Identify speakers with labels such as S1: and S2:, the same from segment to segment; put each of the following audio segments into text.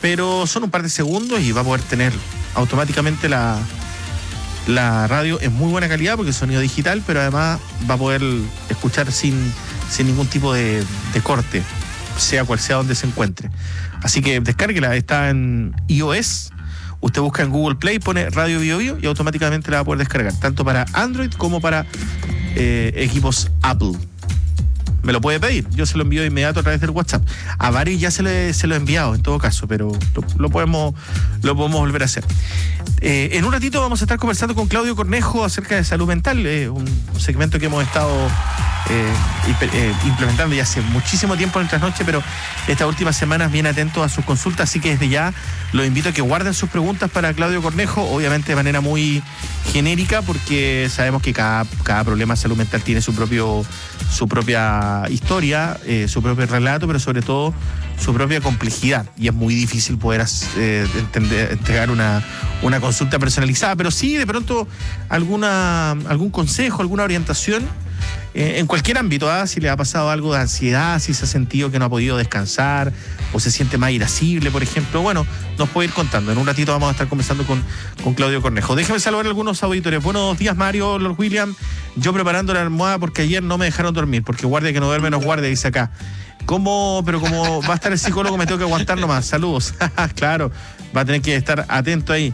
S1: pero son un par de segundos y va a poder tener automáticamente la radio en muy buena calidad porque es sonido digital, pero además va a poder escuchar sin ningún tipo de corte, sea cual sea donde se encuentre. Así que descárguela, está en iOS. Usted busca en Google Play, pone Radio Bio Bio y automáticamente la va a poder descargar, tanto para Android como para equipos Apple. Me lo puede pedir, yo se lo envío de inmediato a través del WhatsApp. A varios ya se lo he enviado en todo caso, pero lo podemos volver a hacer. En un ratito vamos a estar conversando con Claudio Cornejo acerca de salud mental, un segmento que hemos estado implementando ya hace muchísimo tiempo en el Trasnoche, pero estas últimas semanas bien atentos a sus consultas, así que desde ya los invito a que guarden sus preguntas para Claudio Cornejo, obviamente de manera muy genérica, porque sabemos que cada problema de salud mental tiene su propia historia, su propio relato, pero sobre todo su propia complejidad, y es muy difícil poder entregar una consulta personalizada, pero sí de pronto algún consejo, alguna orientación en cualquier ámbito, si le ha pasado algo de ansiedad, si se ha sentido que no ha podido descansar o se siente más irascible, por ejemplo, bueno, nos puede ir contando. En un ratito vamos a estar conversando con Claudio Cornejo. Déjame saludar a algunos auditores. Buenos días, Mario, Lord William. Yo preparando la almohada porque ayer no me dejaron dormir, porque guardia que no duerme nos guardia, dice acá. Pero como va a estar el psicólogo, me tengo que aguantar nomás. Saludos. Claro, va a tener que estar atento ahí.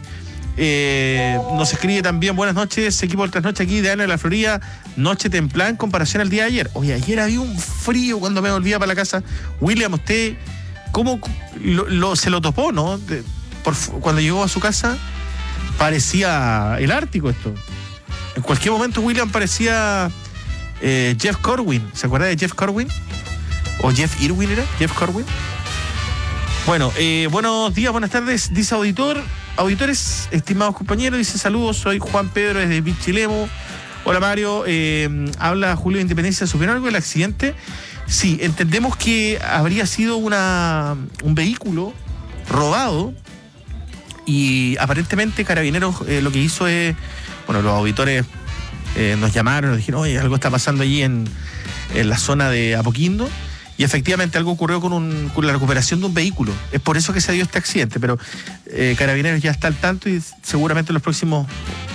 S1: Nos escribe también: buenas noches, equipo del Trasnoche aquí de Ana de la Florida, noche templada en comparación al día de ayer. Oye, ayer había un frío cuando me volvía para la casa. William, usted ¿cómo se lo topó, no? Cuando llegó a su casa parecía el Ártico esto. En cualquier momento William parecía Jeff Corwin. ¿Se acuerda de Jeff Corwin? ¿O Jeff Irwin era? Jeff Corwin. Bueno, buenos días, buenas tardes, dice auditores, estimados compañeros, dice saludos, soy Juan Pedro desde Pichilemu. Hola Mario, habla Julio de Independencia. ¿Supieron algo del accidente? Sí, entendemos que habría sido un vehículo robado y aparentemente Carabineros lo que hizo es, los auditores nos llamaron, nos dijeron, oye, algo está pasando allí en la zona de Apoquindo. Y efectivamente algo ocurrió con la recuperación de un vehículo. Es por eso que se dio este accidente, pero Carabineros ya está al tanto y seguramente los próximos,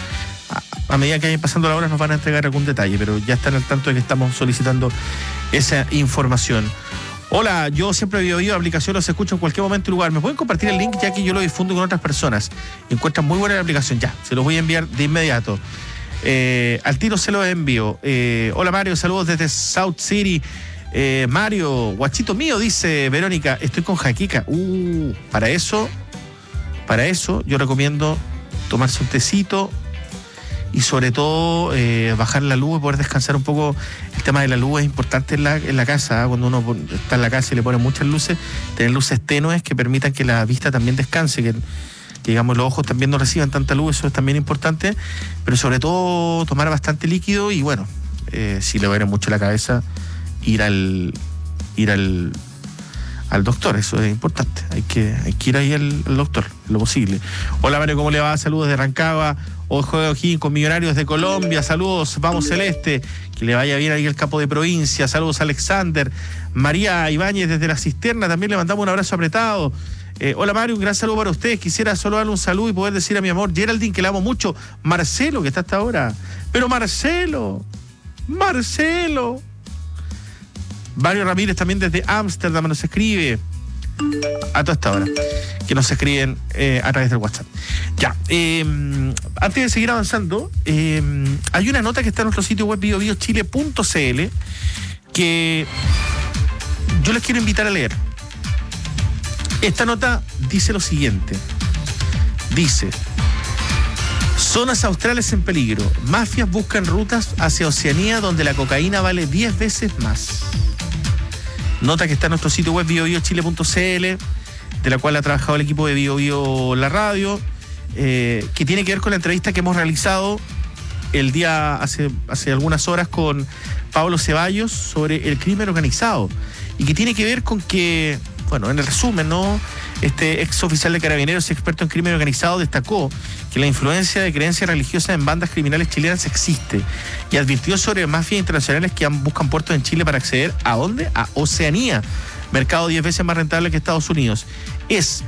S1: a medida que vayan pasando la hora, nos van a entregar algún detalle, pero ya están al tanto de que estamos solicitando esa información. Hola, yo siempre he oído aplicación, los escucho en cualquier momento y lugar. ¿Me pueden compartir el link ya que yo lo difundo con otras personas? Encuentran muy buena la aplicación. Ya, se los voy a enviar de inmediato. Al tiro se los envío. Hola Mario, saludos desde South City. Mario, guachito mío, dice Verónica, estoy con jaqueca. Para eso yo recomiendo tomarse un tecito y sobre todo bajar la luz y poder descansar un poco. El tema de la luz es importante en la casa, cuando uno está en la casa y le ponen muchas luces, tener luces tenues que permitan que la vista también descanse, que digamos los ojos también no reciban tanta luz, eso es también importante, pero sobre todo tomar bastante líquido y si le duele mucho la cabeza, ir al doctor, eso es importante. Hay que ir ahí al doctor, lo posible. Hola Mario, ¿cómo le va? Saludos de Rancagua. Ojo de O'Higgins con Millonarios de Colombia. Saludos, vamos Celeste. Que le vaya bien ahí el capo de provincia. Saludos Alexander. María Ibáñez desde La Cisterna, también le mandamos un abrazo apretado. Hola Mario, un gran saludo para ustedes. Quisiera solo darle un saludo y poder decir a mi amor Geraldine que la amo mucho. Marcelo, que está hasta ahora. Pero Marcelo. Mario Ramírez también desde Ámsterdam nos escribe a toda esta hora, que nos escriben a través del WhatsApp. Ya, antes de seguir avanzando, hay una nota que está en nuestro sitio web biobiochile.cl que yo les quiero invitar a leer. Esta nota dice lo siguiente. Dice: zonas australes en peligro. Mafias buscan rutas hacia Oceanía donde la cocaína vale 10 veces más. Nota que está en nuestro sitio web biobiochile.cl, de la cual ha trabajado el equipo de BioBio La Radio, que tiene que ver con la entrevista que hemos realizado hace algunas horas con Pablo Ceballos sobre el crimen organizado, y que tiene que ver con que, en el resumen, ¿no? Este ex oficial de Carabineros y experto en crimen organizado destacó que la influencia de creencias religiosas en bandas criminales chilenas existe y advirtió sobre mafias internacionales que buscan puertos en Chile para acceder ¿a dónde? A Oceanía, mercado 10 veces más rentable que Estados Unidos. Es